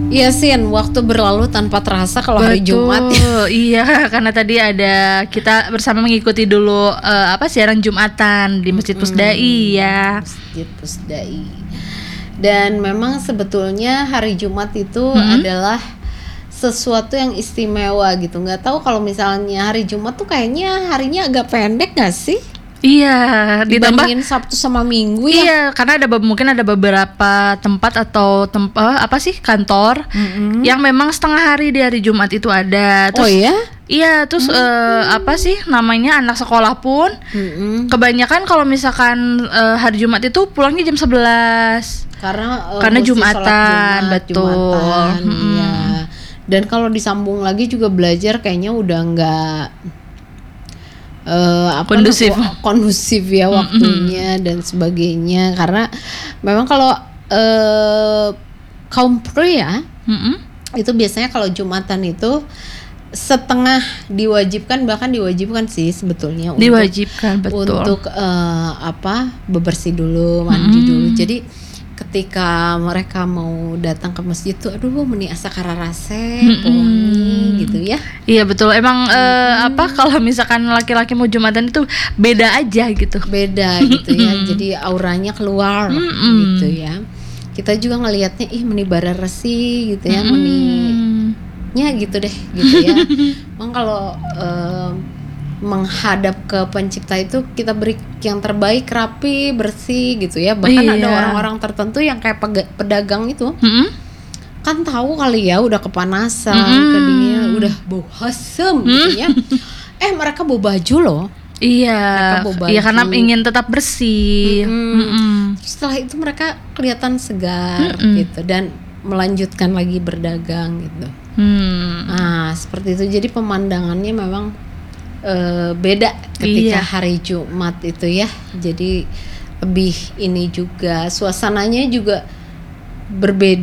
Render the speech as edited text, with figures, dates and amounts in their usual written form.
Iya Sin, waktu berlalu tanpa terasa kalau hari Jumat ya. Iya, karena tadi ada kita bersama mengikuti dulu siaran Jumatan di Masjid Pusdai ya. Masjid Pusdai. Dan memang sebetulnya hari Jumat itu adalah sesuatu yang istimewa gitu. Nggak tahu kalau misalnya hari Jumat tuh kayaknya harinya agak pendek nggak sih? Iya, dibandingin Sabtu sama Minggu ya. Iya, karena mungkin ada beberapa tempat atau kantor yang memang setengah hari di hari Jumat itu ada. Terus, oh ya? Iya, terus namanya anak sekolah pun kebanyakan kalau misalkan hari Jumat itu pulangnya jam 11. Karena Jumatan, betul. Iya. Dan kalau disambung lagi juga belajar kayaknya udah nggak kondusif ya waktunya dan sebagainya, karena memang kalau kaum pria itu biasanya kalau Jumatan itu setengah bahkan diwajibkan sih sebetulnya untuk bebersih dulu, mandi dulu. Jadi ketika mereka mau datang ke masjid tuh meni asa kararase pongi gitu ya. Iya betul, emang kalau misalkan laki-laki mau Jumatan itu beda aja gitu. Beda gitu ya. Jadi auranya keluar gitu ya. Kita juga ngelihatnya meni bara resi gitu ya, meninya gitu deh gitu ya. Emang kalau menghadap ke pencipta itu kita beri yang terbaik, rapi, bersih gitu ya. Bahkan ada orang-orang tertentu yang kayak pedagang itu kan tahu kali ya udah kepanasan, kedingin, udah bau asem gitu ya. Mereka bawa baju loh. Iya, iya karena ingin tetap bersih. Setelah itu mereka kelihatan segar gitu dan melanjutkan lagi berdagang gitu. Nah seperti itu, jadi pemandangannya memang beda ketika hari Jumat itu ya. Jadi lebih ini juga suasananya juga berbeda.